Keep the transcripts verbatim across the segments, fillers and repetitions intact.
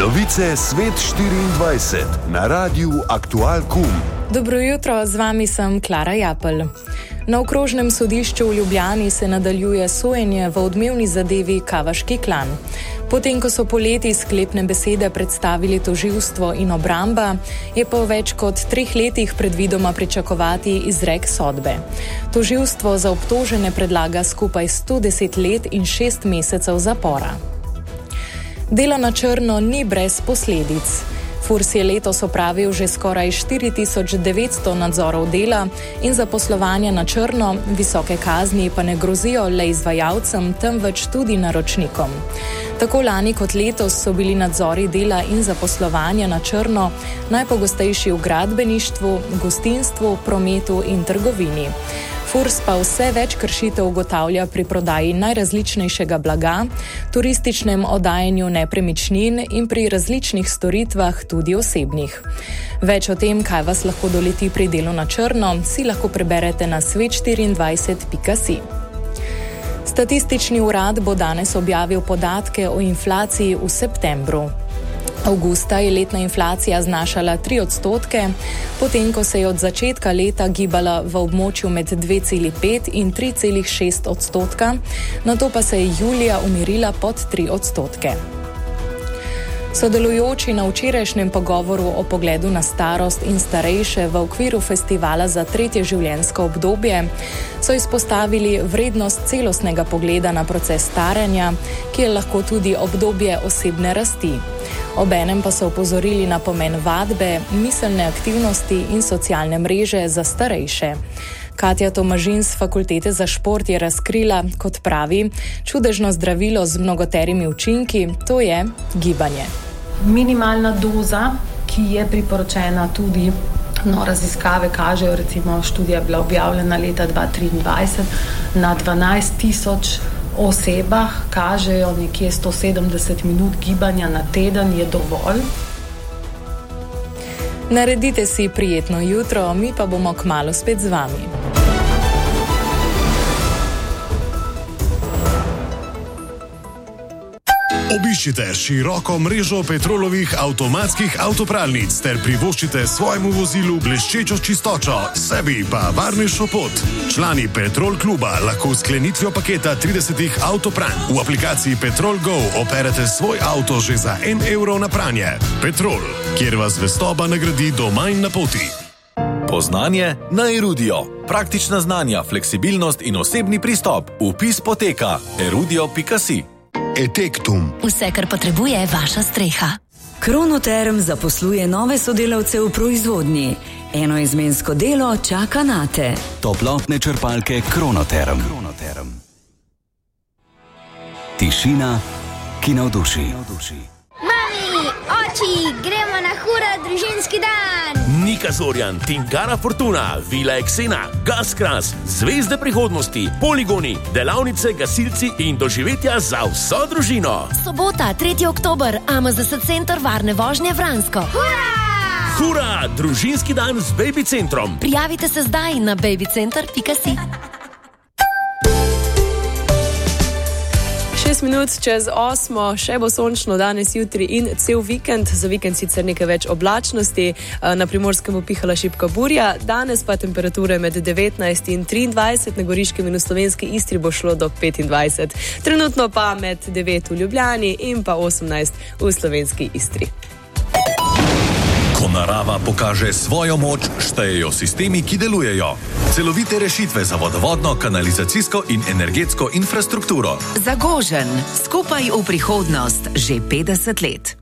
Novice Svet štiriindvajset na Radiu Aktual Kum. Dobro jutro, z vami sem Klara Japelj. Na okrožnem sodišču v Ljubljani se nadaljuje sojenje v odmevni zadevi Kavaški klan. Potem, ko so poleti sklepne besede predstavili tožilstvo in obramba, je po več kot treh letih predvidoma pričakovati izrek sodbe. Tožilstvo za obtožene predlaga skupaj sto deset let in šest mesecev zapora. Delo na črno ni brez posledic. Furs je letos opravil že skoraj štiri tisoč devetsto nadzorov dela in zaposlovanja na črno, visoke kazni pa ne grozijo le izvajalcem, temveč tudi naročnikom. Tako lani kot letos so bili nadzori dela in zaposlovanja na črno najpogostejši v gradbeništvu, gostinstvu, prometu in trgovini. Furs pa vse več kršitev ugotavlja pri prodaji najrazličnejšega blaga, turističnem oddajanju nepremičnin in pri različnih storitvah, tudi osebnih. Več o tem, kaj vas lahko doleti pri delu na črno, si lahko preberete na svet štiriindvajset pika si. Statistični urad bo danes objavil podatke o inflaciji v septembru. Avgusta je letna inflacija znašala tri odstotke, potem ko se je od začetka leta gibala v območju med dve celi pet in tri celi šest odstotka, nato pa se je julija umirila pod tri odstotke. Sodelujoči na včerajšnjem pogovoru o pogledu na starost in starejše v okviru festivala za tretje življenjsko obdobje so izpostavili vrednost celostnega pogleda na proces staranja, ki je lahko tudi obdobje osebne rasti. Obenem pa so opozorili na pomen vadbe, miselne aktivnosti in socialne mreže za starejše. Katja Tomažin z Fakultete za šport je razkrila, kot pravi, čudežno zdravilo z mnogoterimi učinki, to je gibanje. Minimalna doza, ki je priporočena tudi, no, raziskave kažejo, recimo študija je bila objavljena leta dva tisoč triindvajset, na dvanajst tisoč osebah kažejo nekje sto sedemdeset minut gibanja na teden je dovolj. Naredite si prijetno jutro, mi pa bomo kmalu spet z vami. Obiščite široko mrežo Petrolovih avtomatskih avtopralnic ter privoščite svojemu vozilu bleščečo čistočo, sebi pa varnejšo pot. Člani Petrol kluba lahko s sklenitvijo paketa tridesetih avtopranj v aplikaciji Petrol Go operete svoj avto že za en evro na pranje. Petrol, kjer vas zvestoba nagradi doma in na poti. Poznanje na Erudio. Praktična znanja, fleksibilnost in osebni pristop. Vpis poteka erudio pika si. Etektum. Vse, kar potrebuje vaša streha. Kronoterm zaposluje nove sodelavce v proizvodnji. Enoizmensko delo čaka nate. Toplotne črpalke Kronoterm. Kronoterm. Tišina, ki navduši. Mami, oči, gremo na hura družinski dan. Nika Zorjan, Tingara Fortuna, Vila Eksena, Gaskras, Zvezde prihodnosti, poligoni, delavnice, gasilci in doživetja za vso družino. Sobota, tretji oktober, A M Z S center varne vožnje Vransko. Hura! Hura, družinski dan z Baby centrom. Prijavite se zdaj na baby center pika si. šest minut čez osmo, še bo sončno danes, jutri in cel vikend. Za vikend sicer nekaj več oblačnosti, na Primorskem bo pihala šibka burja, danes pa temperature med devetnajst in triindvajset, na Goriškem in v Slovenski Istri bo šlo do petindvajset. Trenutno pa med devet v Ljubljani in pa osemnajst v Slovenski Istri. Ko narava pokaže svojo moč, štejejo sistemi, ki delujejo. Celovite rešitve za vodovodno, kanalizacijsko in energetsko infrastrukturo. Zagožen, skupaj v prihodnost, že petdeset let.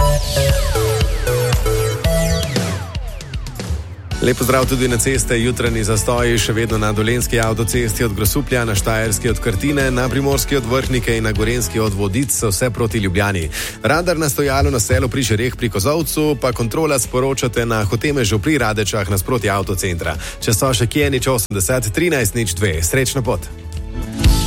Lep pozdrav tudi na ceste, jutranji zastoji še vedno na Dolenjski avtocesti od Grosuplja, na Štajerski od Krtine, na Primorski od Vrhnike in na Gorenjski od Vodic, vse proti Ljubljani. Radar na stojalo na selu pri Žereh pri Kozovcu, pa kontrola sporočate na Hotemežu pri Radečah nasproti avtocentra. Če so še kje, nič osemdeset, trinajst, nič dve. Srečno pot!